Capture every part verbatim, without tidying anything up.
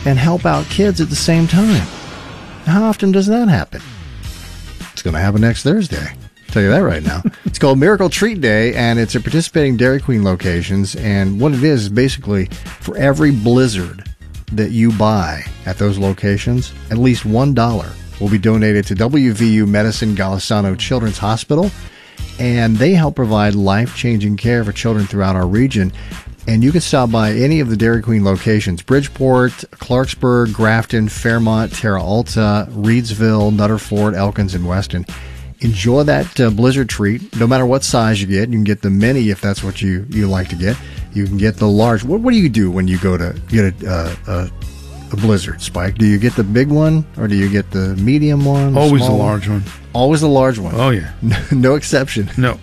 and help out kids at the same time. How often does that happen? It's going to happen next Thursday. I'll tell you that right now. It's called Miracle Treat Day, and it's at participating Dairy Queen locations. And what it is is basically for every Blizzard that you buy at those locations, at least one dollar will be donated to W V U Medicine Golisano Children's Hospital, and they help provide life-changing care for children throughout our region. And you can stop by any of the Dairy Queen locations: Bridgeport, Clarksburg, Grafton, Fairmont, Terra Alta, Reedsville, Nutter Fort, Elkins, and Weston. Enjoy that uh, Blizzard treat, no matter what size you get. You can get the mini if that's what you, you like to get. You can get the large. What, what do you do when you go to get a, uh, a a Blizzard, Spike? Do you get the big one or do you get the medium one? The Always the large one? one. Always the large one. Oh, yeah. No, no exception. No.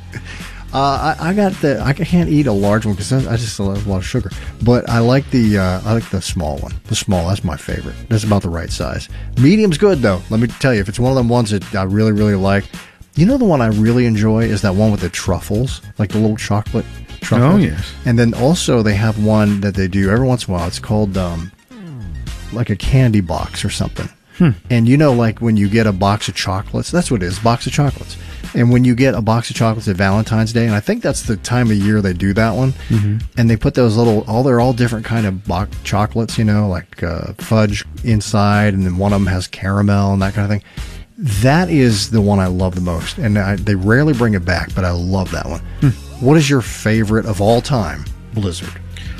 Uh, I, I got the. I can't eat a large one because I just love a lot of sugar. But I like the. Uh, I like the small one. The small. That's my favorite. That's about the right size. Medium's good though. Let me tell you, if it's one of them ones that I really, really like. You know, the one I really enjoy is that one with the truffles, like the little chocolate truffles. Oh yes. And then also they have one that they do every once in a while. It's called um, like a candy box or something. Hmm. And you know, like when you get a box of chocolates, that's what it is, a box of chocolates. And when you get a box of chocolates at Valentine's Day, and I think that's the time of year they do that one, mm-hmm. and they put those little, all they're all different kind of box chocolates, you know, like uh, fudge inside, and then one of them has caramel and that kind of thing. That is the one I love the most, and I, they rarely bring it back, but I love that one. Hmm. What is your favorite of all time Blizzard?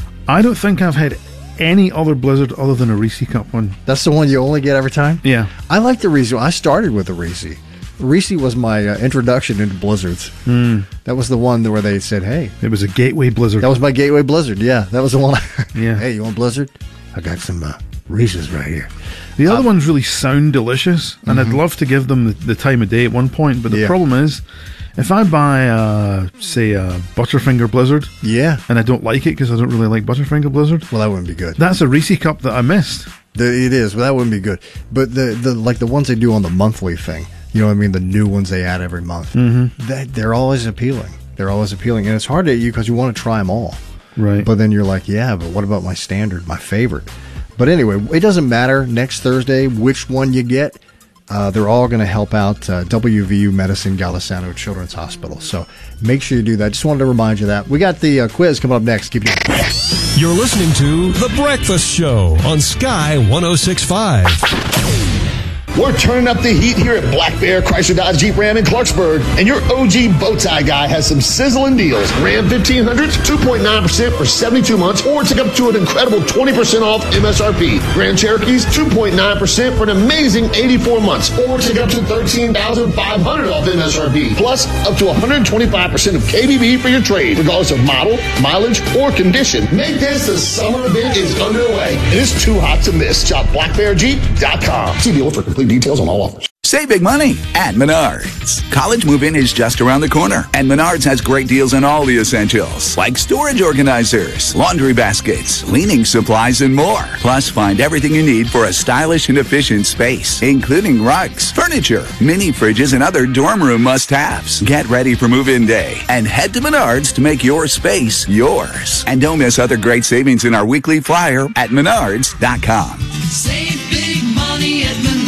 I don't think I've had any other Blizzard other than a Reese Cup one. That's the one you only get every time? Yeah. I like the Reese. I started with the Reese. Reese was my uh, introduction into Blizzards. Mm. That was the one where they said, hey. It was a gateway Blizzard. That was my gateway Blizzard, yeah. That was the one. Yeah. Hey, you want Blizzard? I got some uh, Reese's right here. The other um, ones really sound delicious, and mm-hmm. I'd love to give them the, the time of day at one point, but the yeah. problem is, if I buy, uh, say, a Butterfinger Blizzard, yeah, and I don't like it because I don't really like Butterfinger Blizzard, well, that wouldn't be good. That's a Reese Cup that I missed. The, it is, but that wouldn't be good. But the, the like the ones they do on the monthly thing, you know what I mean? The new ones they add every month, mm-hmm. that, they're always appealing. They're always appealing, and it's hard to eat because you want to try them all. Right. But then you're like, yeah, but what about my standard, my favorite? But anyway, it doesn't matter next Thursday which one you get. Uh, they're all going to help out uh, W V U Medicine Golisano Children's Hospital. So make sure you do that. Just wanted to remind you of that. We got the uh, quiz coming up next. Keep it. You're listening to The Breakfast Show on Sky one oh six point five. We're turning up the heat here at Black Bear Chrysler Dodge Jeep Ram in Clarksburg, and your O G Bowtie guy has some sizzling deals. Ram fifteen hundreds, two point nine percent for seventy-two months, or take up to an incredible twenty percent off M S R P. Grand Cherokees, two point nine percent for an amazing eighty-four months, or take up to thirteen thousand five hundred dollars off M S R P. Plus, up to one hundred twenty-five percent of K B B for your trade, regardless of model, mileage, or condition. Make this the summer event is underway. It is too hot to miss. Shop black bear jeep dot com. See dealer for complete details on all offers. Save big money at Menards. College move-in is just around the corner, and Menards has great deals on all the essentials, like storage organizers, laundry baskets, cleaning supplies, and more. Plus, find everything you need for a stylish and efficient space, including rugs, furniture, mini fridges, and other dorm room must-haves. Get ready for move-in day and head to Menards to make your space yours. And don't miss other great savings in our weekly flyer at menards dot com. Save big money at Menards.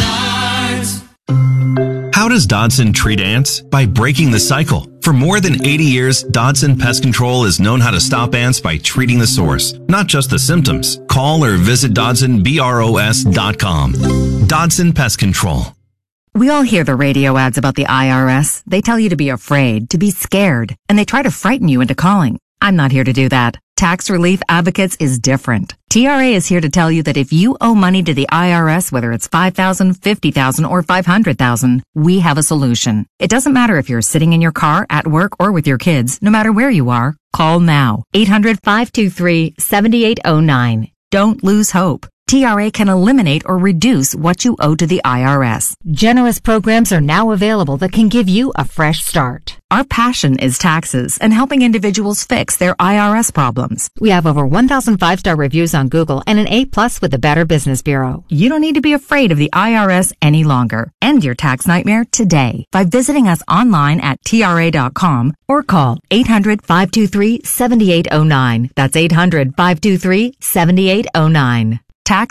How does Dodson treat ants? By breaking the cycle. For more than eighty years, Dodson Pest Control has known how to stop ants by treating the source, not just the symptoms. Call or visit Dodson Bros dot com. Dodson Pest Control. We all hear the radio ads about the I R S. They tell you to be afraid, to be scared, and they try to frighten you into calling. I'm not here to do that. Tax Relief Advocates is different. T R A is here to tell you that if you owe money to the I R S, whether it's five thousand dollars, fifty thousand dollars, or five hundred thousand dollars, we have a solution. It doesn't matter if you're sitting in your car, at work, or with your kids. No matter where you are, call now. eight hundred, five two three, seven eight zero nine. Don't lose hope. T R A can eliminate or reduce what you owe to the I R S. Generous programs are now available that can give you a fresh start. Our passion is taxes and helping individuals fix their I R S problems. We have over one thousand five-star reviews on Google and an A plus with the Better Business Bureau. You don't need to be afraid of the I R S any longer. End your tax nightmare today by visiting us online at T R A dot com or call eight hundred, five two three, seven eight zero nine. That's eight hundred, five two three, seven eight zero nine. Tax